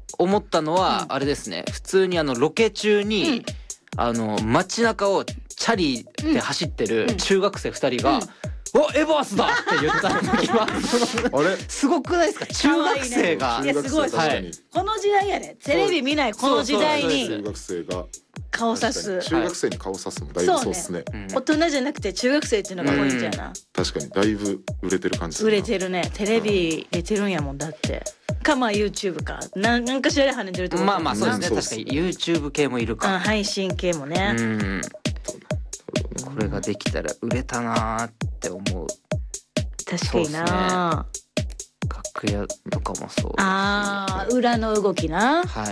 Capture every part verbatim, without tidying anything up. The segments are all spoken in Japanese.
思ったのはうんあれですね、普通にあのロケ中に、 うんあの街中をチャリで走ってる中学生ふたりが、 うんおエバースだって言った時はあれすごくないですか、中学生が。 いやすごい中学生確かに、 この時代やで、テレビ見ないこの時代そうそうに中学生が顔さす。 中学生に顔さすのだいぶそうっすね。 うん大人じゃなくて中学生っていうのがポイントやな。 確かにだいぶ売れてる感じす売るな。 れてるね。テレビ出てるんやもんだって。かまあ YouTube か。なんなんかしらで跳ねてるってことまあまあそうですね、 うん確かに YouTube 系もいるあか。 配信系もうね。 ん、これができたら売れたなーって思う。 確かにな。 楽屋とかもそうだし、 ああ裏の動きな。 はい。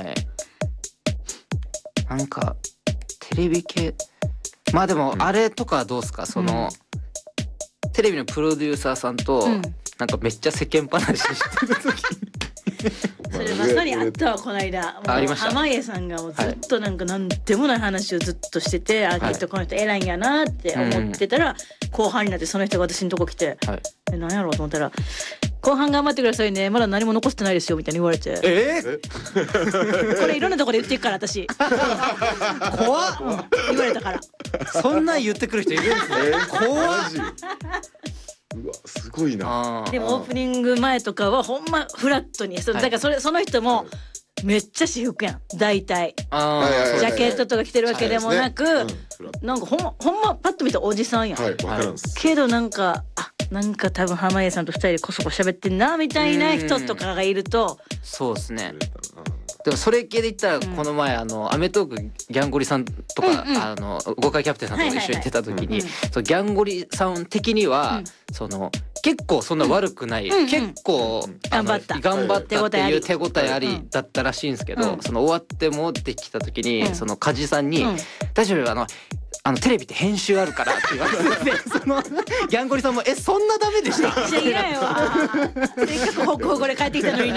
なんかテレビ系、まあでもあれとかどうですか、その、テレビのプロデューサーさんと、 うんなんかめっちゃ世間話してる時それまさにあったわこの間。もうありました濱家さんがもうずっとなんかなんでもない話をずっとしてて、あきっとこの人偉いんやなって思ってたら、後半になってその人が私のとこ来て、 はい、 え何やろうと思ったら後半頑張ってくださいね、まだ何も残してないですよみたいに言われて、 えー、 これいろんなところで言っていくから私怖っ、 言われたから。 そんなん言ってくる人いるんですね。 えー、 怖っマジうわすごいな。 あーでもオープニング前とかはほんまフラットに、そだからそれその人もめっちゃ私服やん大体、 あはいはいはいー、 ジャケットとか着てるわけでもなく、 うんフラッなんかほんまほんまパッと見たらおじさんやん、 はいわからんっす。 けどなんかあなんか多分濱家さんと二人でこそこそ喋ってんなみたいな人とかがいると、 そうですね。でもそれ系で言ったらこの前あのアメトークギャンゴリさんとか、 うんうんあの豪快キャプテンさんとか一緒に出た時に、 はいはいはいそうギャンゴリさん的には、 うんその結構そんな悪くない、 うんうん結構、あの頑張った頑張ったっていう手手応えありうんだったらしいんですけど、 うんその終わって戻ってきた時に、 うんその梶さんに、 うん大丈夫あのあのテレビって編集あるからって言われてそのギャンゴリさんもえそんなダメでしためっちゃ嫌やわせっかくホクホクで帰ってきたのにな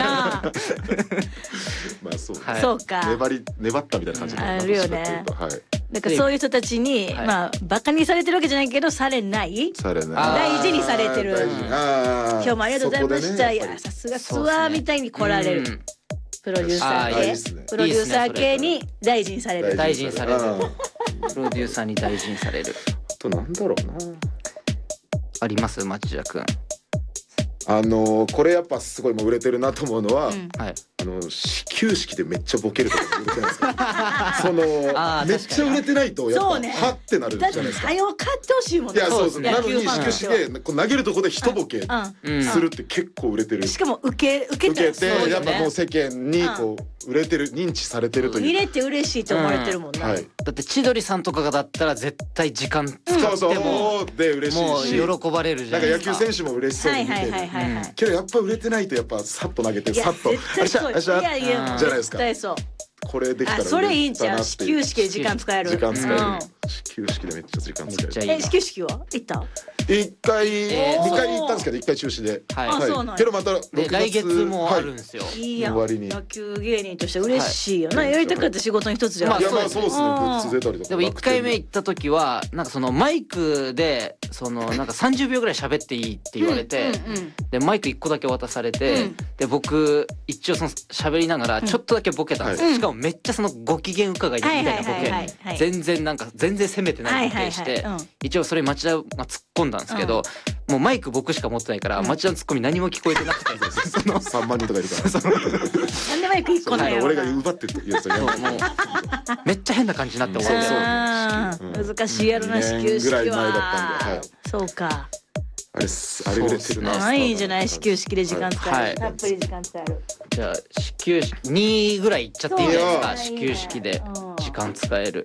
まあそう、 はいそうか粘り粘ったみたいな感じになあるよねどっちかっていうとはい。 なんかそういう人たちに、 はいまあバカにされてるわけじゃないけどされないされない。 あー大事にされてる大事にあー今日もありがとうございました、いそこでねやさすがツそうっすねアーみたいに来られる、 うんプロデューサあーいいー系っすねプロデューサー系に大事にされる大事にされるあープロデューサーに大事にされる。 あとなんだろうな。 あります町田くん。 あのーこれやっぱすごいもう売れてるなと思うのは、 うんはい。 あの始球式でめっちゃボケるとか売れてないですか。そのあーめっちゃ売れてないとやっぱそうねはってなるじだってゃないですか。 早く買ってほしいもんいやそうですそうですねなのに始球野球ファンとしては式でこう投げるとこで一ボケうんするって結構売れてる。 しかも受け受け受けたらすごいてやっよねぱもう世間にこう売れてる認知されてるという。 見れて嬉しいと思われてるもんな、 はい。 だって千鳥さんとかがだったら絶対時間使そうそうってもで嬉しもういし。 喜ばれるじゃなんか野ないですか。 球選手も嬉しそうに見てる。 はいはいはいはいはい、 けどやっぱ売れてないとやっぱさっと投げていやさっと絶対そうあれしゃあれしゃいやいやうんじゃないですか絶対そうこれできたらあそれいいんちゃう売れたなっていう始球式で時間使える時間使えるうん始球式でめっちゃ時間使えるめっちゃいいえ始球式は行った一回えー二回行ったんですけど一回中止ではいあそうなんやけどまたろくでがつ来月もあるんですよ。 いいやん終わりに野球芸人として嬉しいよな、 はいやりたかった仕事の一つじゃん、 まあいやまあそうですねグうんッズ出たりとかでもいっかいめ行った時はなんかそのマイクでそのなんかさんじゅうびょうぐらい喋っていいって言われて、 うんうんうんでマイクいっこだけ渡されて、 うんで僕一応その喋りながらちょっとだけボケたんですよ、 うんしかもめっちゃそのご機嫌伺いみたいなボはいはいはいはいケはい全然なんか全然攻めてないボケして、 はいはいはいうん一応それ町田が突っ込んだんですけど、もうマイク僕しか持ってないから、 うん町田のツッコミ何も聞こえてなくてそのさんまん人とかいるからなんでマイク一個なんやろ俺が奪ってってやつそうもうめっちゃ変な感じになって終わる、 そうそうあうんー難しいやろな始球式にねんぐらい前だったんでははいそうかあれっすあれ売れてるなあいいんじゃない始球式で時間使える、 はいたっぷり時間使えるじゃあ始球式にぐらいいっちゃっていいんじゃないですか、 そう始球式でうん時間使える。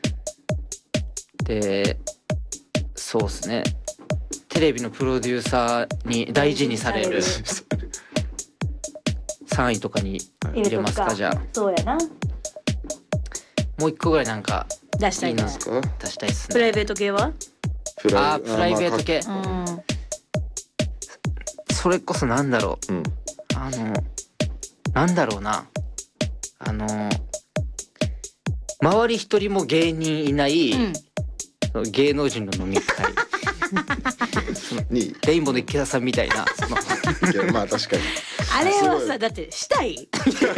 でそうですねテレビのプロデューサーに大事にされるさんいとかに入れますか。じゃあそうやなもう一個ぐらいなんか出したいないいなですか出したいっすね。 プライベート系はプライあープライベート系まうんそれこそなんだろううんあのなんだろうなあの周り一人も芸人いない、 うんその芸能人の飲み会にレインボーの池田さんみたいなそのいやまあ確かにあれはすごいさだってしたい